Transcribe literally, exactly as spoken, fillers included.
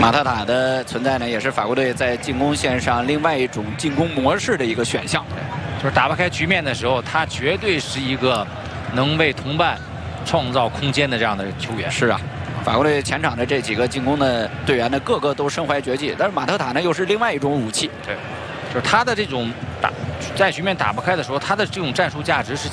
马特塔的存在呢，也是法国队在进攻线上另外一种进攻模式的一个选项。 就是打不开局面的时候，他绝对是一个能为同伴创造空间的这样的球员。 是啊。 法国队前场的这几个进攻的队员呢，个个都身怀绝技，但是马特塔呢又是另外一种武器。 对，就是他的这种打在局面打不开的时候，他的这种战术价值是